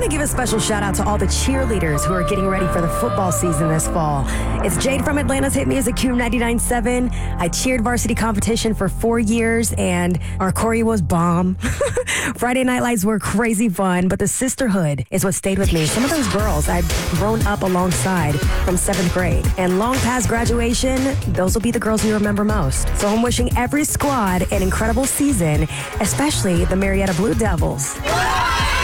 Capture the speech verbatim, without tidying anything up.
give a special shout out to all the cheerleaders who are getting ready for the football season this fall. It's Jade from Atlanta's Hit Music Q ninety-nine point seven. I cheered varsity competition for four years and our choreo was bomb. Friday Night Lights were crazy fun, but the sisterhood is what stayed with me. Some of those girls I've grown up alongside from seventh grade. And long past graduation, those will be the girls we remember most. So I'm wishing every squad an incredible season, especially the Marietta Blue Devils.